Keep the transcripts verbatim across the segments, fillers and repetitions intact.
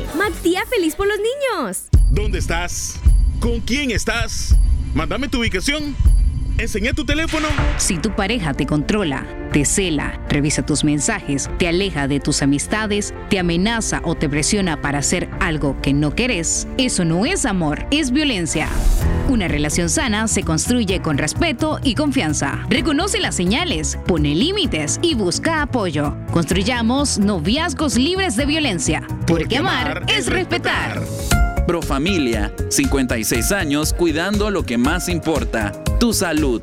Matías feliz por los niños. ¿Dónde estás? ¿Con quién estás? Mándame tu ubicación. Enseña tu teléfono. Si tu pareja te controla, te cela, revisa tus mensajes, te aleja de tus amistades, te amenaza o te presiona para hacer algo que no querés, eso no es amor, es violencia. Una relación sana se construye con respeto y confianza. Reconoce las señales, pone límites y busca apoyo. Construyamos noviazgos libres de violencia. Porque amar es respetar. Profamilia, cincuenta y seis años cuidando lo que más importa, tu salud.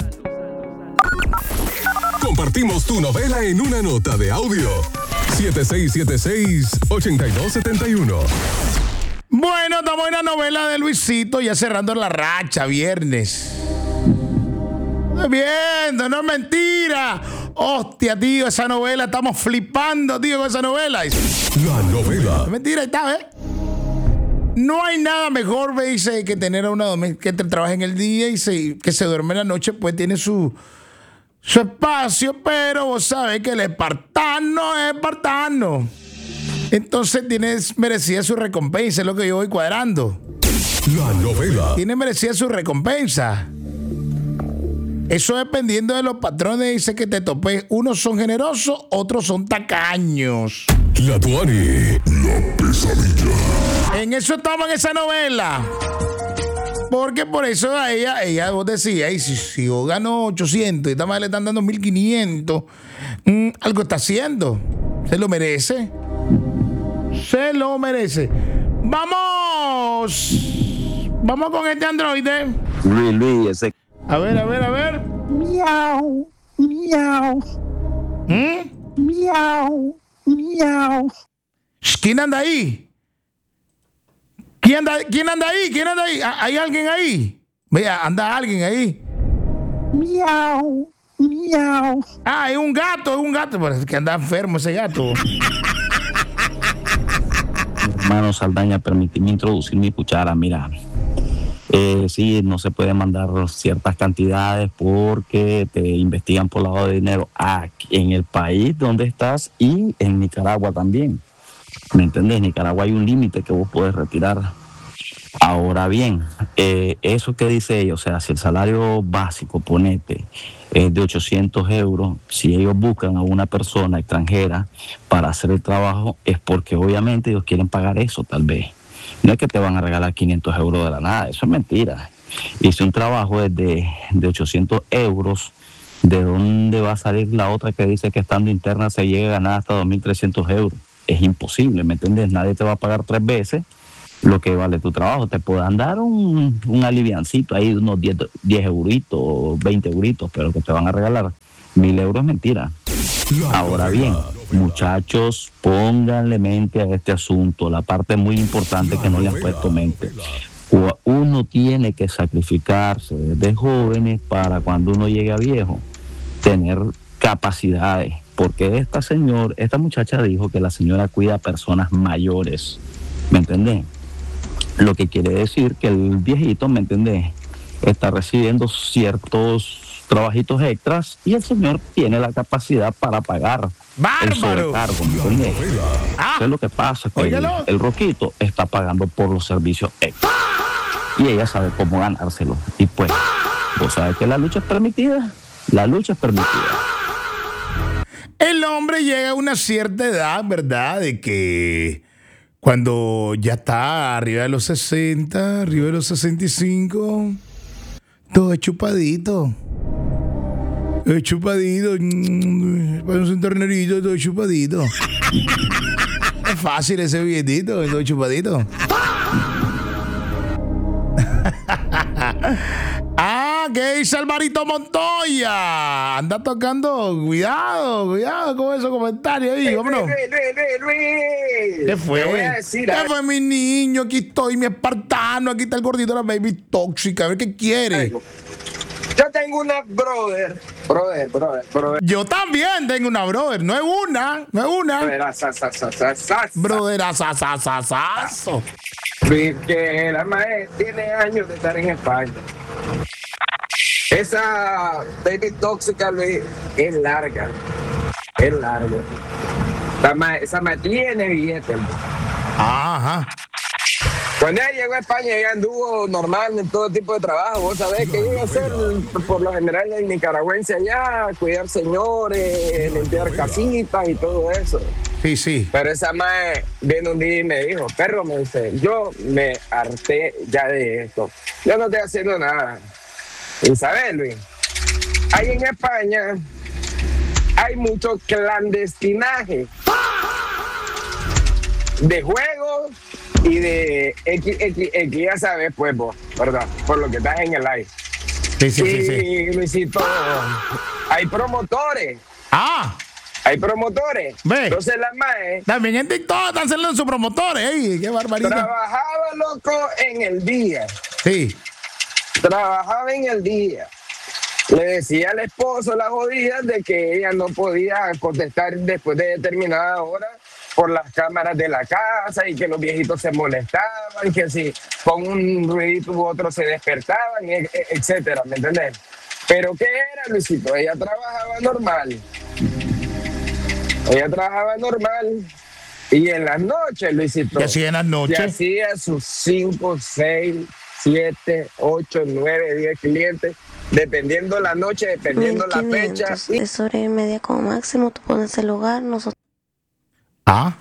Compartimos tu novela en una nota de audio. siete seis siete seis, ocho dos siete uno. Bueno, estamos en la novela de Luisito, ya cerrando la racha, viernes. Viendo, no es mentira. Hostia, tío, esa novela, estamos flipando, tío, con esa novela. La novela. Es mentira, está, ¿eh? No hay nada mejor, me dice, que tener a una doméstica que trabaja en el día y se, que se duerme en la noche, pues tiene su, su espacio, pero vos sabés que el espartano es espartano. Entonces tienes merecida su recompensa, es lo que yo voy cuadrando. La novela. Tiene merecida su recompensa. Eso dependiendo de los patrones, dice que te topes. Unos son generosos, otros son tacaños. La Tuani. La pesadilla. En eso estamos en esa novela. Porque por eso a ella, ella vos decías, si, si yo gano ochocientos y esta madre le están dando mil quinientos, mmm, algo está haciendo. Se lo merece. Se lo merece. ¡Vamos! Vamos con este androide. Luis, Luis, ese. A ver, a ver, a ver. Miau, miau. ¿Mm? Miau, miau. ¿Quién anda ahí? ¿Quién anda, ¿Quién anda ahí? ¿Quién anda ahí? ¿Hay alguien ahí? Vea, anda alguien ahí. Miau, miau. Ah, es un gato, es un gato. Parece que anda enfermo ese gato. Hermano Saldaña, permíteme introducir mi cuchara, mira. Eh, sí, no se puede mandar ciertas cantidades porque te investigan por lavado de dinero aquí en el país donde estás y en Nicaragua también. ¿Me entendés? En Nicaragua hay un límite que vos podés retirar. Ahora bien, eh, eso que dice ella, o sea, si el salario básico, ponete, es de ochocientos euros, si ellos buscan a una persona extranjera para hacer el trabajo, es porque obviamente ellos quieren pagar eso, tal vez. No es que te van a regalar quinientos euros de la nada, eso es mentira. Y si un trabajo es de, de ochocientos euros, ¿de dónde va a salir la otra que dice que estando interna se llega a ganar hasta dos mil trescientos euros? Es imposible, ¿me entiendes? Nadie te va a pagar tres veces lo que vale tu trabajo. Te puedan dar un, un aliviancito ahí, unos diez, diez euritos, veinte euritos, pero que te van a regalar mil euros es mentira. Ahora bien, muchachos, pónganle mente a este asunto. La parte muy importante que no le han puesto mente. Uno tiene que sacrificarse desde jóvenes para cuando uno llegue a viejo, tener capacidades. Porque esta señora, esta muchacha dijo que la señora cuida a personas mayores. ¿Me entendés? Lo que quiere decir que el viejito, ¿me entendés?, está recibiendo ciertos trabajitos extras y el señor tiene la capacidad para pagar el sobrecargo, ¿me entendés? Ah, Eso es lo que pasa, que el, el roquito está pagando por los servicios extras y ella sabe cómo ganárselo. Y pues, vos sabés que la lucha es permitida, la lucha es permitida. El hombre llega a una cierta edad, ¿verdad? De que cuando ya está arriba de los sesenta, arriba de los sesenta y cinco, todo es chupadito. Es chupadito. Parece un ternerito, todo chupadito. Es fácil ese billetito, todo chupadito. Ah, ¿qué dice Alvarito Montoya? Anda tocando, cuidado, cuidado con esos comentarios ahí, vámonos. Luis, Luis, Luis, Luis. ¿Qué fue? Te voy a decir, ¿Qué a ver. fue, mi niño? Aquí estoy, mi espartano, aquí está el gordito de la baby tóxica, a ver qué quiere. Yo tengo una brother, brother, brother, brother. Yo también tengo una brother, no es una, no es una. Brother, Brother, asasasasaso. Luis, que la madre tiene años de estar en España. Esa baby tóxica, Luis, es larga. Es larga. La ma- esa madre tiene billetes. Ajá. Cuando ella llegó a España, ella anduvo normal en todo tipo de trabajo. Vos sabés que iba a hacer, por lo general, el nicaragüense allá, cuidar señores, limpiar casitas y todo eso. Sí, sí. Pero esa mae vino un día y me dijo, perro, me dice, yo me harté ya de esto. Yo no estoy haciendo nada. Y sabes, Luis, ahí en España hay mucho clandestinaje de juegos y de X, X, X, ya sabes, pues vos, ¿verdad? Por lo que estás en el live. Sí, sí, y, sí, sí. Luisito, hay promotores. Ah. Hay promotores. Ve. Entonces las maes También en TikTok están saliendo sus promotores. ¡Ey, qué barbaridad! trabajaba, loco, en el día. Sí. Trabajaba en el día. Le decía al esposo la jodida de que ella no podía contestar después de determinada hora por las cámaras de la casa y que los viejitos se molestaban, que si con un ruidito u otro se despertaban, etcétera, ¿me entendés? Pero ¿qué era, Luisito? Ella trabajaba normal. Ella trabajaba normal. Y en las noches, Luisito. ¿Qué hacía en las noches? Y hacía sus cinco, seis, siete, ocho, nueve, diez clientes. Dependiendo la noche, dependiendo la fecha. Es hora y media como máximo, tú pones el lugar, nosotros... ¿Ah?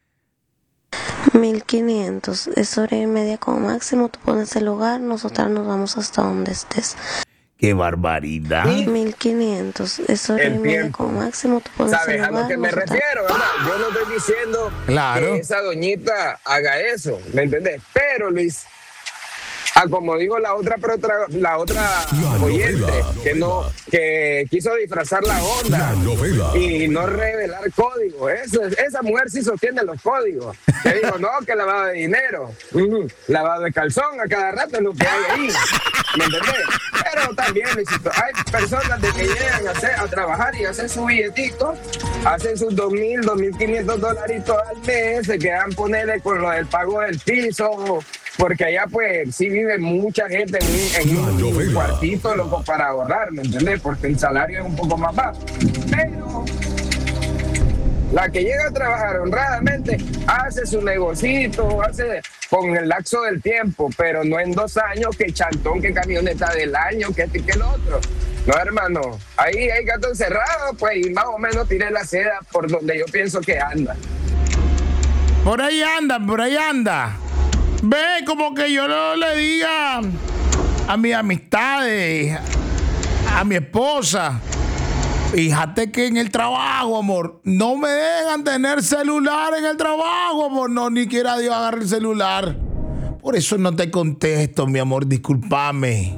mil quinientos, es hora y media como máximo, tú pones el lugar, nosotras nos vamos hasta donde estés. ¡Qué barbaridad! mil quinientos, es hora y media como máximo, tú pones ¿Sabes el lugar. a lo que me nosotras... refiero, verdad? Yo no estoy diciendo claro. que esa doñita haga eso, ¿me entendés? Pero, Luis, ah, como digo la otra, pero otra, la otra la oyente novela, que no, que quiso disfrazar la onda La novela. y no revelar códigos. Eso, esa mujer sí sostiene los códigos. Le digo, no, que lavado de dinero, uh, lavado de calzón a cada rato es lo que hay ahí. ¿Me entendés? Pero también, Luisito, hay personas de que llegan a, hacer, a trabajar y hacen su billetito, hacen sus dos mil, dos mil quinientos dolaritos al mes, se quedan ponerle con lo del pago del piso, porque allá pues sí vive mucha gente en, en un cuartito, loco, para ahorrar, ¿me entendés? Porque el salario es un poco más bajo. Pero la que llega a trabajar honradamente hace su negocito, hace con el lapso del tiempo, pero no en dos años, que chantón, que camioneta del año, que este y que el otro. No, hermano, ahí hay gato encerrado, pues, y más o menos tiré la seda por donde yo pienso que anda. Por ahí anda, por ahí anda. Ve, como que yo no le diga a mis amistades, a mi esposa, fíjate que en el trabajo, amor, no me dejan tener celular en el trabajo, amor. No, ni quiera Dios agarre el celular. Por eso no te contesto, mi amor, discúlpame.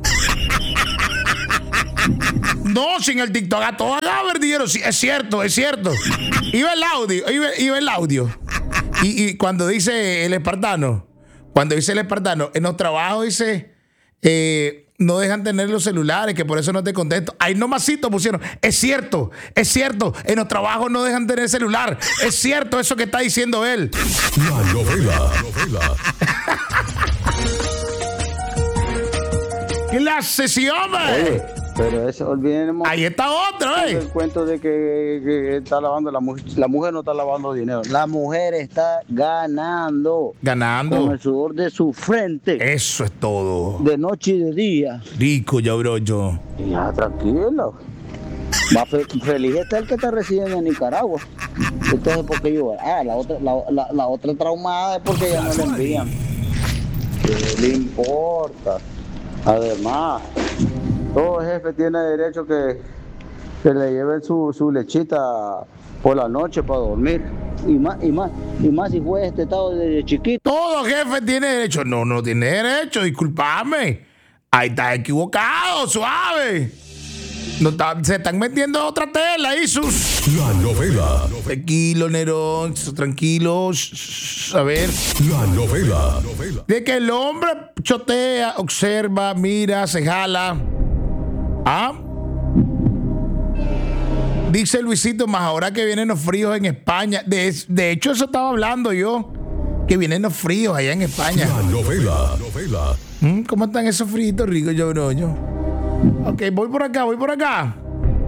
No, sin el TikTok a todo acá, verdillero. Sí, es cierto, es cierto. Iba el audio, iba, iba el audio. Y, y cuando dice el espartano, cuando dice el espartano, en los trabajos dice... Eh, no dejan tener los celulares, que por eso no te contesto. Ahí nomasito pusieron. Es cierto, es cierto. En los trabajos no dejan tener celular. Es cierto eso que está diciendo él. La novela. novela. La sesión, Oye, pero eso, olvidemos. Ahí está otro, ¿eh? El cuento de que, que está lavando la mujer. La mujer no está lavando dinero. La mujer está ganando. Ganando. Con el sudor de su frente. Eso es todo. De noche y de día. Rico, ya, bro, yo. Ya, tranquilo. Más fe- feliz está el que está recibiendo en Nicaragua. Entonces, ¿por qué yo? Ah, la otra, la, la, la otra traumada es porque ya no le envían. ¿Qué le importa? Además, todo jefe tiene derecho que, que le lleven su, su lechita por la noche para dormir. Y más, y más, y más si fue este estado desde chiquito. Todo jefe tiene derecho. No, no tiene derecho, discúlpame. Ahí está equivocado, suave. No está, se están metiendo otra tela ahí, sus. La novela. Tranquilo, Nerón, tranquilo. A ver. La novela. De que el hombre chotea, observa, mira, se jala. ¿Ah? Dice Luisito, más ahora que vienen los fríos en España. De, de hecho, eso estaba hablando yo. Que vienen los fríos allá en España. La novela. novela. ¿Mm? ¿Cómo están esos fríos ricos, yo, bro, yo? Ok, voy por acá, voy por acá.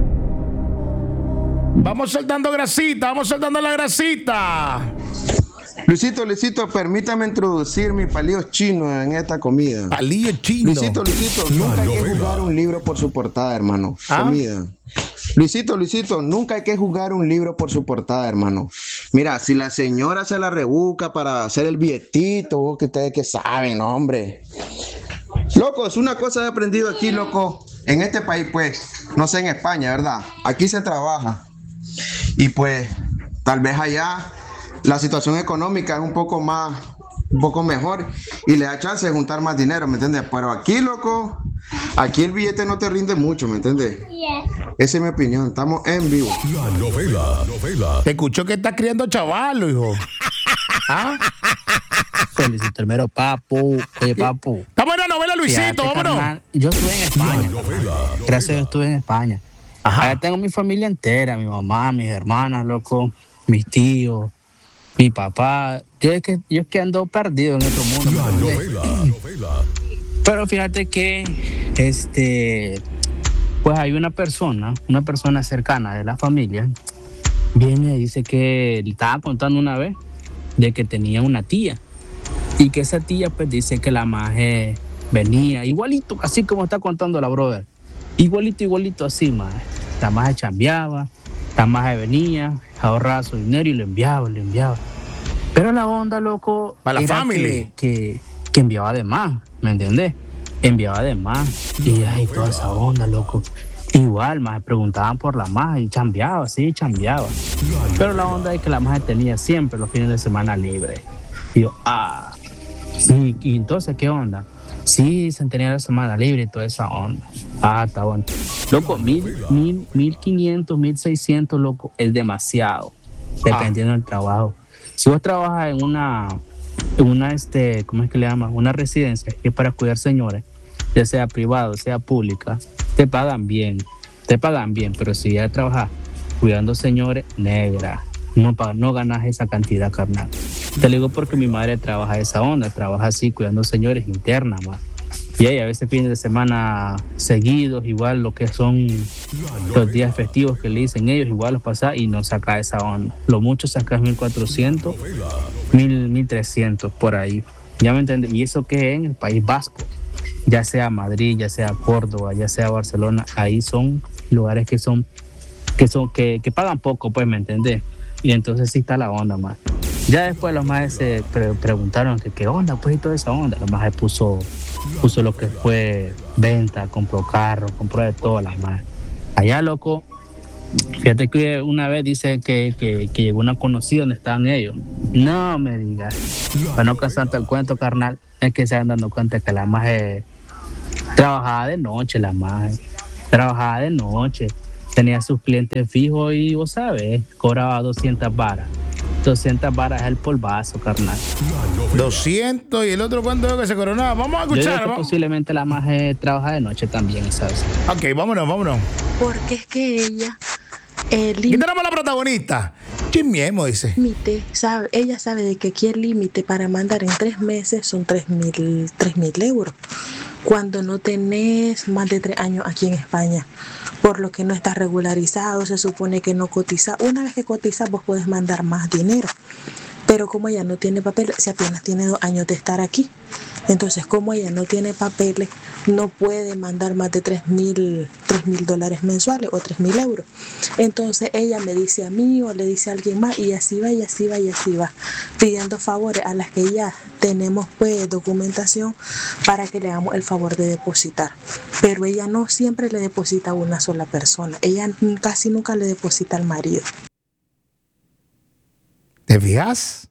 Vamos soltando grasita, vamos soltando la grasita. Luisito, Luisito, permítame introducir mis palillos chinos en esta comida. Palillos chinos. Luisito, Luisito, nunca hay que juzgar un libro por su portada, hermano. ¿Ah? Comida. Luisito, Luisito, nunca hay que juzgar un libro por su portada, hermano. Mira, si la señora se la rebusca para hacer el billetito, vos que ustedes que saben, ¿no, hombre? Loco, es una cosa que he aprendido aquí, loco. En este país, pues, no sé en España, ¿verdad? Aquí se trabaja. Y pues, tal vez allá la situación económica es un poco más, un poco mejor y le da chance de juntar más dinero, ¿me entiendes? Pero aquí, loco, aquí el billete no te rinde mucho, ¿me entiendes? Esa es mi opinión, estamos en vivo. La novela, novela. Te escuchó que estás criando chavalo, hijo. ¿Ah? Felicito el mero papu. Oye, papu. Estamos en la novela, Luisito, Fíjate, vámonos. carnal, yo estuve en España. Gracias a Dios estuve en España. Ajá. Allá tengo mi familia entera, mi mamá, mis hermanas, loco, mis tíos, mi papá. Yo es que, yo es que ando perdido en otro mundo. La ¿me novela, novela. Pero fíjate que, este, pues hay una persona, una persona cercana de la familia, viene y dice que le estaba contando una vez de que tenía una tía y que esa tía pues dice que la maje venía igualito, así como está contando la brother, igualito, igualito así, maje. La maje chambeaba, la maje venía, ahorraba su dinero y lo enviaba, lo enviaba. Pero la onda, loco, para la era familia. Que, que, que enviaba de más, ¿me entendés? Enviaba de más. Y ay, toda esa onda, loco. Igual, más preguntaban por la maje y chambeaba, sí, chambeaba. Pero la onda es que la maje tenía siempre los fines de semana libres. Y yo, ah, sí, y entonces, ¿qué onda? Sí, se tenía la semana libre y toda esa onda. Ah, está bueno. Loco, mil, mil, mil quinientos, mil seiscientos, loco, es demasiado, dependiendo del trabajo. Si vos trabajas en una, en una, este, ¿cómo es que le llaman? Una residencia que es para cuidar señores, ya sea privado, sea pública, te pagan bien, te pagan bien, pero si ya trabajas cuidando señores, negra, no, no ganas esa cantidad, carnal. Te lo digo porque mi madre trabaja esa onda, trabaja así, cuidando señores internas, más. Y ahí a veces fines de semana seguidos, igual lo que son los días festivos que le dicen ellos, igual los pasa y no saca esa onda. Lo mucho sacas mil cuatrocientos, mil trescientos por ahí. ¿Ya me entiendes? Y eso que es en el País Vasco, ya sea Madrid, ya sea Córdoba, ya sea Barcelona, ahí son lugares que son que son que, que pagan poco, pues, ¿me entendés? Y entonces sí está la onda, más. Ya después los más se pre- preguntaron que qué onda, pues, y toda esa onda. Los más puso puso lo que fue venta, compró carro, compró de todo, las más. Allá, loco, fíjate que una vez dice que, que, que llegó una conocida donde estaban ellos. No me digas. Para no cansarte el cuento, carnal, es que se van dando cuenta que la maje trabajaba de noche, la maje. Trabajaba de noche. Tenía sus clientes fijos y, vos sabés, cobraba doscientas varas. doscientas varas es el polvazo, carnal. doscientos y el otro cuánto es que se coronaba. Vamos a Yo escuchar. digo que posiblemente la maje trabaja de noche también, ¿sabes? Ok, vámonos, vámonos. Porque es que ella... El Aquí tenemos la protagonista. Chismiemo, dice. Límite, sabe, ella sabe de que aquí el límite para mandar en tres meses son tres mil euros. Cuando no tenés más de tres años aquí en España, por lo que no estás regularizado, se supone que no cotiza. Una vez que cotizas, vos podés mandar más dinero. Pero como ella no tiene papeles, si apenas tiene dos años de estar aquí, entonces como ella no tiene papeles, no puede mandar más de tres mil dólares mensuales o tres mil euros. Entonces ella me dice a mí o le dice a alguien más y así va y así va y así va, pidiendo favores a las que ya tenemos pues documentación para que le hagamos el favor de depositar. Pero ella no siempre le deposita a una sola persona, ella casi nunca le deposita al marido. ¿Te fijas?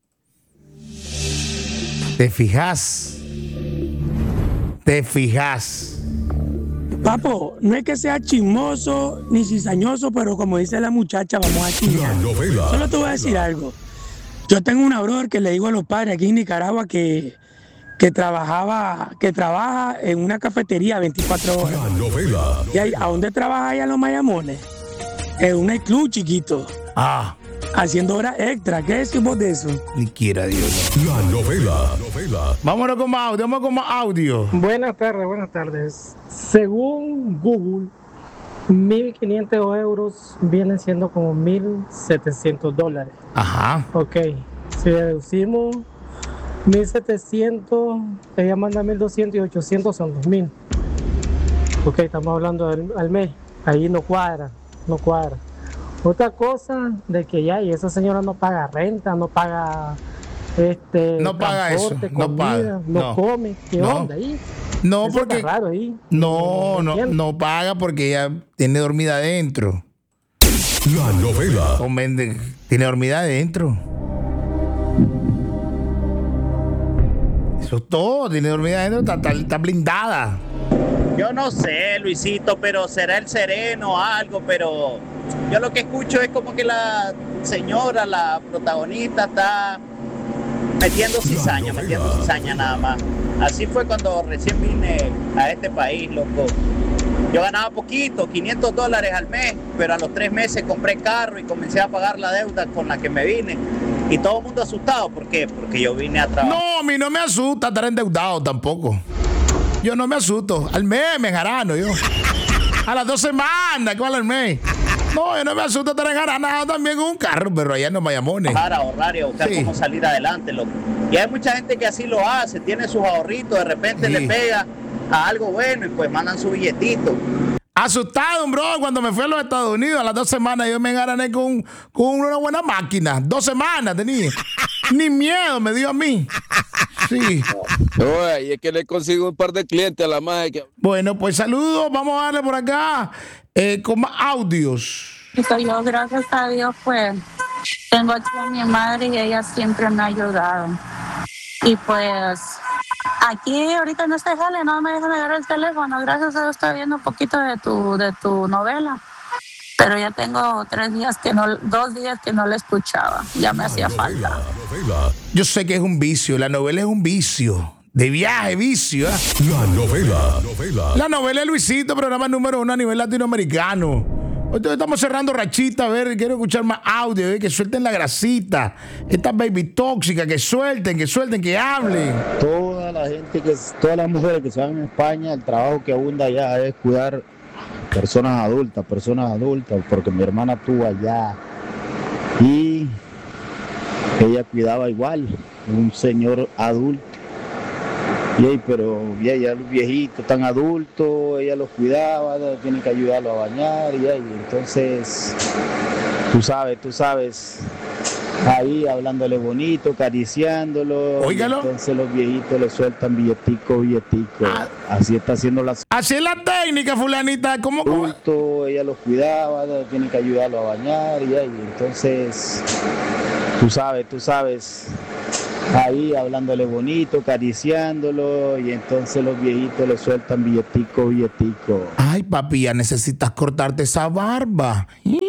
¿Te fijas? ¿Te fijas? Papo, no es que sea chismoso ni cizañoso, pero como dice la muchacha, vamos a chismear. Solo te voy a decir algo. Yo tengo una brother que le digo a los padres aquí en Nicaragua que, que trabajaba, que trabaja en una cafetería veinticuatro horas. ¿Y ahí, a dónde trabaja allá en los Mayamones? En un club chiquito. Ah. Haciendo horas extra. ¿Qué decimos de eso? Ni quiera Dios. La novela, novela. Vámonos con más audio, vamos con más audio. Buenas tardes, buenas tardes. Según Google, mil quinientos euros vienen siendo como mil setecientos dólares. Ajá. Ok. Si deducimos mil setecientos, ella manda mil doscientos y ochocientos son dos mil. Ok, estamos hablando al, al mes. Ahí no cuadra, no cuadra. Otra cosa de que ya, y esa señora no paga renta, no paga este no paga eso, comida, no paga, no, no come. ¿Qué no. onda ahí? No, Eso porque está raro ahí. no, no, no paga porque ella tiene dormida adentro. La novela. Hombre, tiene dormida adentro. Eso es todo, tiene dormida adentro, está, está, está blindada. Yo no sé, Luisito, pero será el sereno o algo, pero yo lo que escucho es como que la señora, la protagonista, está metiendo cizaña, metiendo cizaña nada más. Así fue cuando recién vine a este país, loco. Yo ganaba poquito, quinientos dólares al mes, pero a los tres meses compré carro y comencé a pagar la deuda con la que me vine. Y todo el mundo asustado, ¿por qué? Porque yo vine a trabajar. No, a mí no me asusta estar endeudado tampoco. Yo no me asusto. Al mes me enjarano yo. A las dos semanas, ¿cuál al mes? No, yo no me asusto estar enjaranado también con un carro, pero allá no me llamones. Ahorrar, ahorrar y a buscar Sí. cómo salir adelante, loco. Y hay mucha gente que así lo hace, tiene sus ahorritos, de repente Sí. le pega a algo bueno y pues mandan su billetito. Asustado, bro, cuando me fui a los Estados Unidos a las dos semanas yo me engarané con, con una buena máquina. Dos semanas tenía. Ni miedo me dio a mí. Sí. Oye, y es que le consigo un par de clientes a la madre. Que... Bueno, pues saludos. Vamos a darle por acá eh, con más audios. Yo, gracias a Dios, pues tengo aquí a mi madre y ella siempre me ha ayudado. Y pues aquí ahorita no este jale, no me dejan agarrar el teléfono. Gracias a Dios estoy viendo un poquito de tu de tu novela. Pero ya tengo tres días que no, dos días que no la escuchaba. Ya me hacía falta. Yo sé que es un vicio. La novela es un vicio. De viaje, vicio. ¿eh? La novela. novela. La novela de Luisito, programa número uno a nivel latinoamericano. Hoy estamos cerrando rachita. A ver, quiero escuchar más audio. ¿eh? Que suelten la grasita. Estas baby tóxicas, que suelten, que suelten, que hablen. Toda la gente, que todas las mujeres que se van a España, el trabajo que abunda allá es cuidar personas adultas, personas adultas, porque mi hermana estuvo allá y ella cuidaba igual, un señor adulto. Y ahí, pero ya, ya los viejitos tan adultos, ella los cuidaba, tiene que ayudarlo a bañar y ahí, entonces, tú sabes, tú sabes, ahí hablándole bonito, acariciándolo. Óigalo. Entonces los viejitos le sueltan billetico, billetico. Ah. Así está haciendo la... Así es la técnica, fulanita. ¿Cómo? Adulto, ella los cuidaba, tiene que ayudarlo a bañar y ahí, entonces, tú sabes, tú sabes, ahí hablándole bonito, acariciándolo y entonces los viejitos le sueltan billetico, billetico. Ay, papi, ya necesitas cortarte esa barba.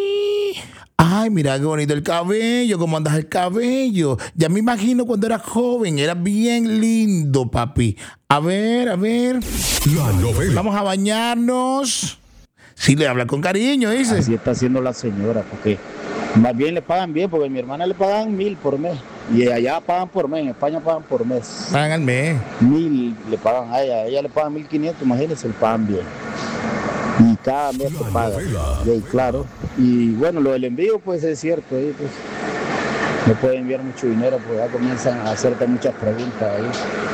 Ay, mira qué bonito el cabello, cómo andas el cabello. Ya me imagino cuando eras joven, era bien lindo, papi. A ver, a ver. La novela. Vamos a bañarnos. Sí, le habla con cariño, dice. Así está haciendo la señora, porque más bien le pagan bien, porque a mi hermana le pagan mil por mes. Y allá pagan por mes, en España pagan por mes. Pagan al mes. Mil le pagan a ella, a ella le pagan mil quinientos, imagínense, le pagan bien. Y cada mes te pagan. Y ahí, claro. Y bueno, lo del envío, pues es cierto, ahí, pues no puede enviar mucho dinero, pues ya comienzan a hacerte muchas preguntas ahí.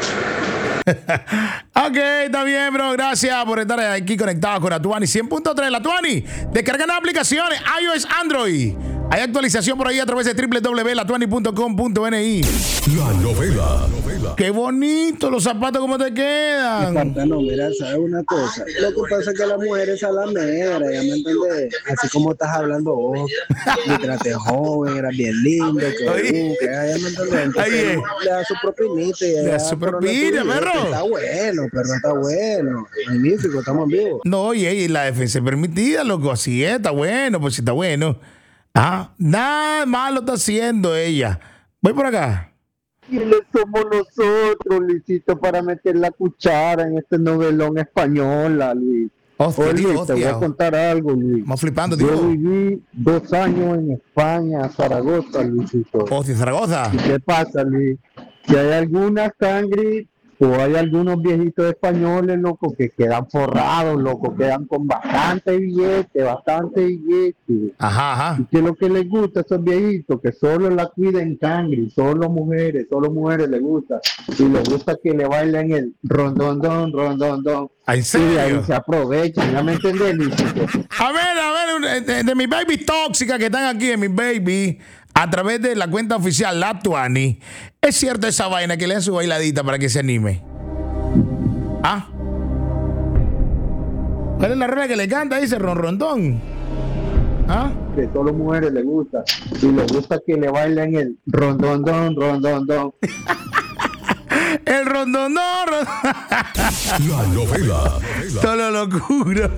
Ok, está bien, bro. Gracias por estar aquí conectado con Atuani cien punto tres. La Atuani, descargan las aplicaciones iOS, Android. Hay actualización por ahí a través de doble u doble u doble u punto latuani punto com punto n i. La novela. novela. Qué bonito los zapatos, ¿cómo te quedan? No, mira, ¿sabes una cosa? Lo que pasa es que la mujer es salamera, ¿ya me entiendes? Así como estás hablando vos, mientras te joven, eras bien lindo, que, uh, que ya me entiendes. Entonces, le da su propinita. y Le da ya, su pero no propina, tuyo, perro. Está bueno, pero está bueno. Magnífico, estamos vivos. No, oye, y la defensa es permitida, loco. Así es, está bueno, pues sí está bueno. Ah, nada malo está haciendo ella. Voy por acá. ¿Quiénes somos nosotros, Luisito, para meter la cuchara en este novelón español, Luis? Hostia, Oye, tío, te hostia. voy a contar algo, Luis. Vamos flipando, Yo tío. viví dos años en España, Zaragoza, Luisito. Hostia, Zaragoza. ¿Y qué pasa, Luis? Si hay alguna sangre o hay algunos viejitos españoles, loco, que quedan forrados, loco, quedan con bastante billete, bastante billete. Ajá, ajá. ¿Y qué es lo que les gusta a esos viejitos? Que solo la cuiden cangri, solo mujeres, solo mujeres les gusta. Y les gusta que le bailen el rondondón, rondondón. ¿En serio? Y de ahí se aprovechan, ¿ya me entendés, Luisito? A ver, a ver, de, de mis babies tóxicas que están aquí, de mis babies, a través de la cuenta oficial La Tuani, ¿es cierto esa vaina que le da su bailadita para que se anime? ¿Ah? ¿Cuál es la rola que le canta? Dice ronrondón. ¿Ah? Que a todas las mujeres les gusta. Y les gusta que le bailen el rondondón, rondondón. El rondondón, rondondón. La novela. Todo locura.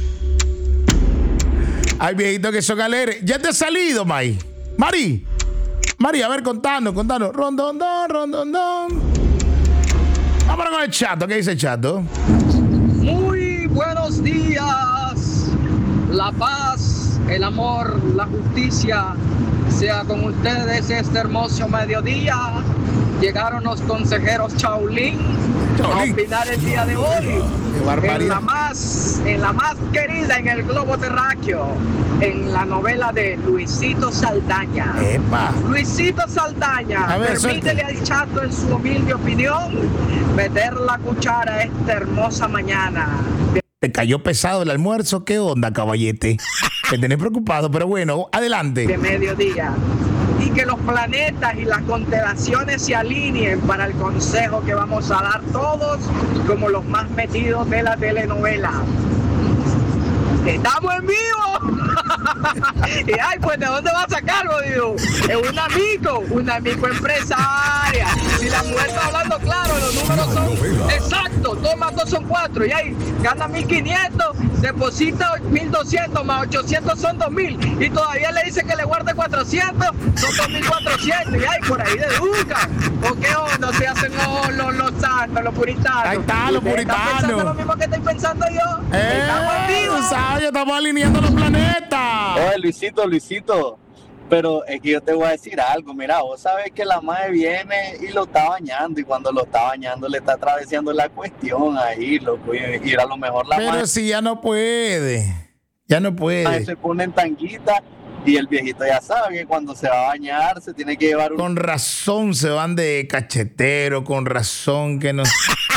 Hay viejitos que son alegres. ¿Ya te ha salido, May? Mari. Mari, a ver, contando, contando. Rondondón, rondondón. Vámonos con el chato. ¿Qué dice el chato? Muy buenos días. La paz, el amor, la justicia sea con ustedes este hermoso mediodía. Llegaron los consejeros Chaulín a opinar el día de hoy en la más, en la más querida en el globo terráqueo, en la novela de Luisito Saldaña. Epa. Luisito Saldaña, A ver, permítele al chato en su humilde opinión meter la cuchara esta hermosa mañana. ¿Te cayó pesado el almuerzo? ¿Qué onda, caballete? Te tenés preocupado, pero bueno, adelante. De mediodía. Y que los planetas y las constelaciones se alineen para el consejo que vamos a dar todos como los más metidos de la telenovela. ¡Estamos en vivo! Y ay, pues ¿de dónde va a sacarlo, digo? Es un amigo, un amigo empresaria. Si la mujer está hablando claro, los números son exactos, dos más dos son cuatro. Y ahí gana mil quinientos, deposita mil doscientos, más ochocientos son dos mil. Y todavía le dice que le guarde cuatrocientos, son dos mil cuatrocientos. Y ahí por ahí deducan. ¿O qué onda? Se hacen los, los, los santos, los puritanos. Ahí está, los puritanos. ¿Están pensando lo mismo que estoy pensando yo? Eh, Estamos en vivo. ¿sabes? Estamos alineando los planetas. Oye, Luisito, Luisito, pero es que yo te voy a decir algo. Mira, vos sabés que la madre viene y lo está bañando, y cuando lo está bañando le está atravesando la cuestión ahí, loco, y, y a lo mejor la Pero madre... si ya no puede, ya no puede. Se pone en tanguita y el viejito ya sabe que cuando se va a bañar se tiene que llevar un... Con razón se van de cachetero, con razón que no...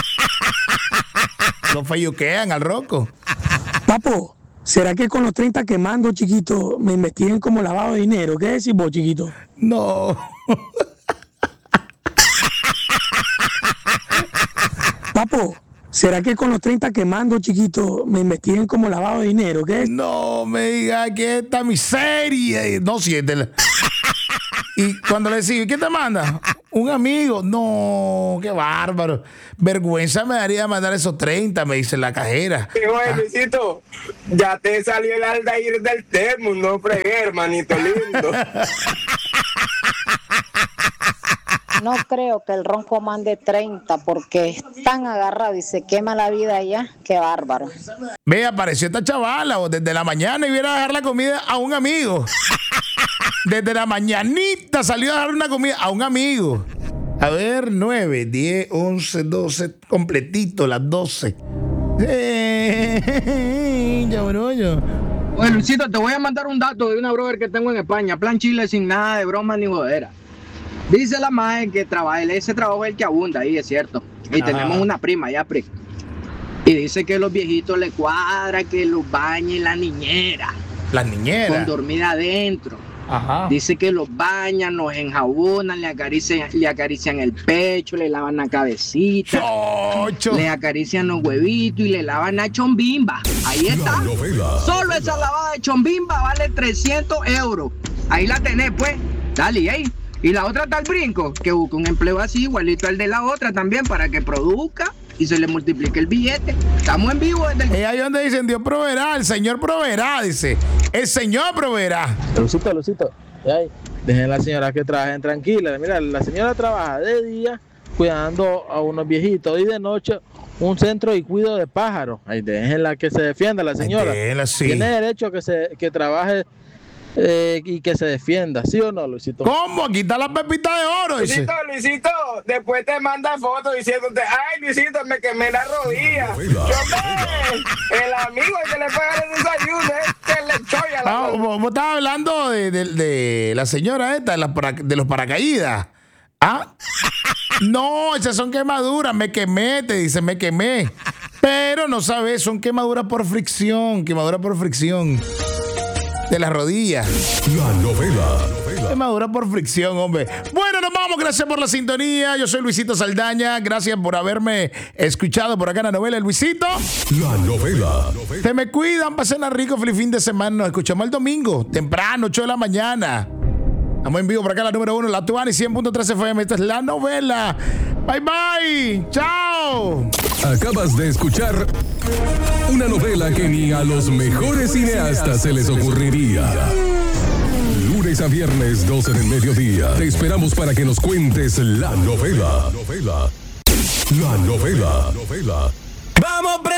Lo falluquean al roco. Papo, ¿será que con los treinta que mando, chiquito, me investiguen como lavado de dinero? ¿Qué decís vos, chiquito? No. Papo, ¿será que con los treinta que mando, chiquito, me investiguen como lavado de dinero? ¿Qué es? No me diga que esta miseria. No siéntela. Y cuando le digo, ¿quién te manda? Un amigo. No, qué bárbaro. Vergüenza me daría mandar esos treinta, me dice la cajera. Sí, oye, Luisito, ya te salió el Aldair del termo, no fregué, hermanito lindo. No creo que el ronco mande treinta porque es tan agarrado y se quema la vida allá. Qué bárbaro. Ve, apareció esta chavala o desde la mañana y viene a dejar la comida a un amigo. Desde la mañanita salió a dejar una comida a un amigo. A ver, nueve, diez, once, doce, completito, las doce. Eh, ya, bueno, yo. Oye, Luisito, te voy a mandar un dato de una brother que tengo en España. Plan Chile sin nada de broma ni jodera. Dice la madre que trabaja, ese trabajo es el que abunda ahí, es cierto. Y Ajá. tenemos una prima ya, pri. Y dice que los viejitos le cuadra que los bañe la niñera. Las niñeras. Con dormida adentro. Ajá. Dice que los bañan, los enjabonan, le acarician, le acarician el pecho, le lavan la cabecita, Chocho. le acarician los huevitos y le lavan la chombimba. Ahí está. Solo esa lavada de chombimba vale trescientos euros. Ahí la tenés, pues. Dale, ahí. Y la otra está al brinco, que busca un empleo así, igualito al de la otra también, para que produzca y se le multiplique el billete. Estamos en vivo desde el... Es ahí donde dicen, Dios proveerá, el Señor proveerá, dice. El Señor proveerá. Lucito, Lucito, ay, dejen a la señora que trabajen tranquila. Mira, la señora trabaja de día cuidando a unos viejitos y de noche un centro y cuido de pájaros. Ay, déjenla que se defienda la señora. Déjenla, sí. Tiene derecho a que, se, que trabaje eh, y que se defienda, ¿sí o no, Luisito? ¿Cómo? Aquí está la pepita de oro. Dice. Luisito, Luisito, después te manda fotos diciéndote, ay, Luisito, me quemé la rodilla. Yo me, el amigo que le fue a dar el desayuno, es que le choya la ah, vos, vos estabas hablando de, de, de la señora esta, de, la para, de los paracaídas. ¿Ah? No, esas son quemaduras, me quemé, te dice, me quemé. Pero no sabes, son quemaduras por fricción, quemaduras por fricción de las rodillas. La novela. Quemadura por fricción, hombre. Bueno, nos vamos, gracias por la sintonía. Yo soy Luisito Saldaña, gracias por haberme escuchado por acá en la novela, Luisito. La novela. Se me cuidan, pasen a rico, feliz fin de semana. Nos escuchamos el domingo, temprano, ocho de la mañana. Estamos en vivo por acá, la número uno, la Tuani, cien punto tres F M. Esta es La Novela. Bye, bye. Chao. Acabas de escuchar una novela que ni a los mejores cineastas se les ocurriría. Lunes a viernes, doce del mediodía. Te esperamos para que nos cuentes la novela. La novela. La novela. Vamos,